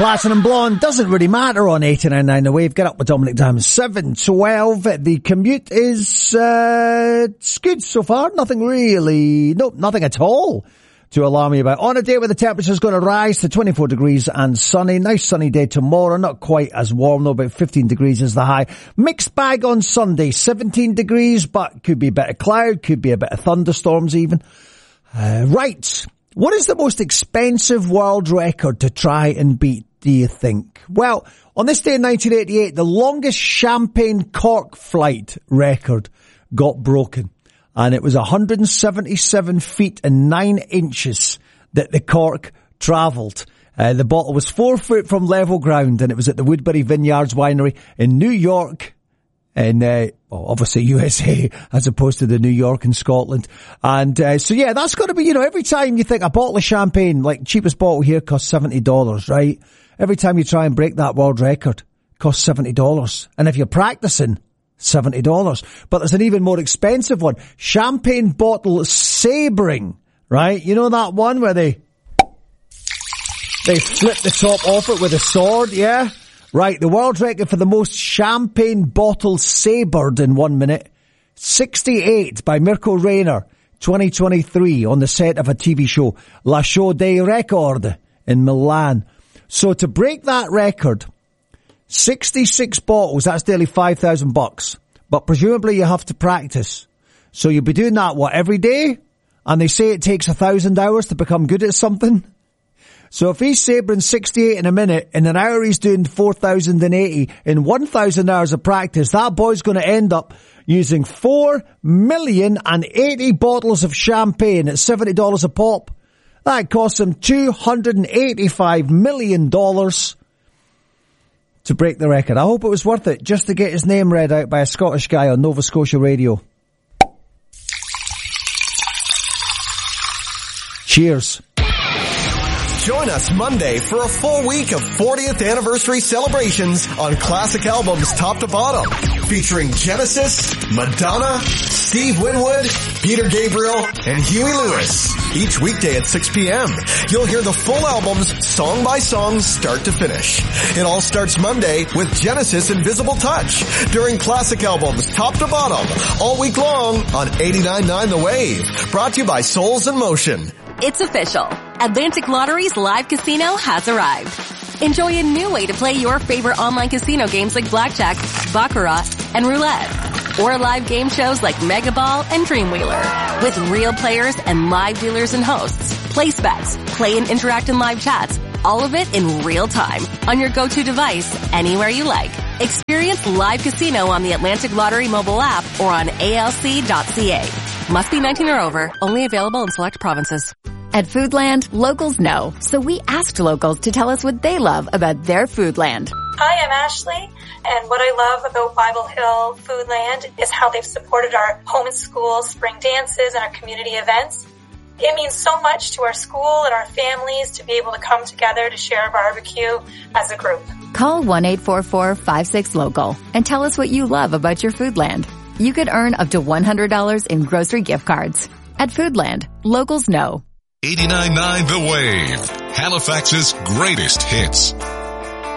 Platinum Blonde, doesn't really matter on 89.9 The Wave. Get up with Dominic Diamond. 7:12. The commute is it's good so far. Nothing at all to alarm me about. On a day where the temperature's going to rise to 24 degrees and sunny. Nice sunny day tomorrow. Not quite as warm though, about 15 degrees is the high. Mixed bag on Sunday, 17 degrees, but could be a bit of cloud, could be a bit of thunderstorms even. Right. What is the most expensive world record to try and beat, do you think? Well, on this day in 1988, the longest champagne cork flight record got broken. And it was 177 feet and 9 inches that the cork travelled. The bottle was 4 foot from level ground, and it was at the Woodbury Vineyards Winery in New York. In, obviously USA, as opposed to the New York and Scotland. And, so yeah, that's gotta be, every time you think a bottle of champagne, like cheapest bottle here costs $70, right? Every time you try and break that world record, costs $70. And if you're practicing, $70. But there's an even more expensive one. Champagne bottle sabering, right? You know that one where they flip the top off it with a sword, yeah? Right, the world record for the most champagne bottles sabered in 1 minute, 68 by Mirko Rainer, 2023, on the set of a TV show, La Show dei Record in Milan. So to break that record, 66 bottles, that's nearly $5,000. But presumably you have to practice. So you'll be doing that, every day? And they say it takes 1,000 hours to become good at something? So if he's sabering 68 in a minute, in an hour he's doing 4,080, in 1,000 hours of practice, that boy's going to end up using 4,080 bottles of champagne at $70 a pop. That costs him $285 million to break the record. I hope it was worth it just to get his name read out by a Scottish guy on Nova Scotia radio. Cheers. Join us Monday for a full week of 40th anniversary celebrations on classic albums top to bottom, featuring Genesis, Madonna, Steve Winwood, Peter Gabriel, and Huey Lewis. Each weekday at 6 p.m. You'll hear the full albums song by song, start to finish. It all starts Monday with Genesis Invisible Touch during classic albums top to bottom all week long on 89.9 The Wave. Brought to you by Souls in Motion. It's official. Atlantic Lottery's live casino has arrived. Enjoy a new way to play your favorite online casino games like blackjack, baccarat, and roulette. Or live game shows like Mega Ball and Dreamwheeler. With real players and live dealers and hosts. Place bets, play and interact in live chats. All of it in real time on your go-to device anywhere you like. Experience live casino on the Atlantic Lottery mobile app or on alc.ca. Must be 19 or over. Only available in select provinces. At Foodland, locals know, so we asked locals to tell us what they love about their Foodland. Hi, I'm Ashley, and what I love about Bible Hill Foodland is how they've supported our home and school spring dances and our community events. It means so much to our school and our families to be able to come together to share a barbecue as a group. Call 1-844-56-LOCAL and tell us what you love about your Foodland. You could earn up to $100 in grocery gift cards. At Foodland, locals know. 89.9 The Wave, Halifax's greatest hits.